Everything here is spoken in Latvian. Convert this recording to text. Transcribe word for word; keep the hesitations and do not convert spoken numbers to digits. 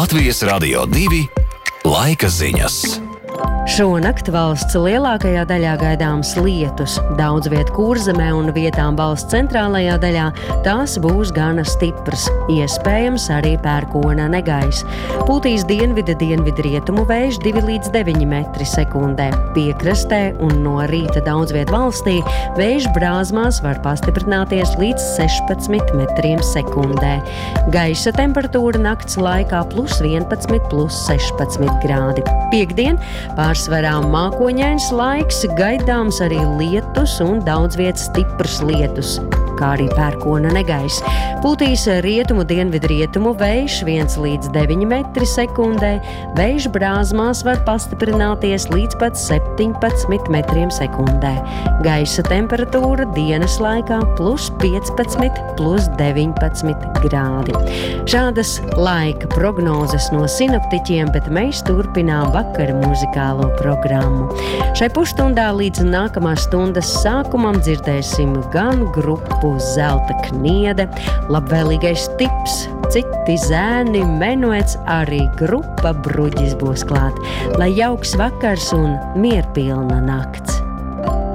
Latvijas Radio divi laika ziņas. Šonakt valsts lielākajā daļā gaidāms lietus. Daudz viet Kurzemē un vietām valsts centrālajā daļā tās būs gana stipras, iespējams arī pērkona negaiss. Pūtīs dienvida dienvidrietumu vējš divi līdz deviņi metri sekundē. Piekrastē un no rīta daudz viet valstī vējš brāzmās var pastiprināties līdz sešpadsmit metriem sekundē. Gaisa temperatūra nakts laikā plus vienpadsmit, plus sešpadsmit grādi. Piektdien pārsvarā mākoņains laiks, gaidāms arī lietus un daudz viet stiprs lietus, kā arī pērkona negaiss. Pūtīs rietumu dienvidrietumu vējš viens līdz deviņi metri sekundē, vējš brāzmās var pastiprināties līdz pat septiņpadsmit metriem sekundē. Gaisa temperatūra dienas laikā plus piecpadsmit, plus deviņpadsmit grādi. Šādas laika prognozes no sinoptiķiem, bet mēs turpinām vakara muzikālo programmu. Šai pusstundā līdz nākamās stundas sākumam dzirdēsim gan grupu Zelta Kniede, Labvēlīgais tips, citi zēni, Menuets, arī grupa Bruģis būs klāt. Lai jauks vakars un mierpilna nakts!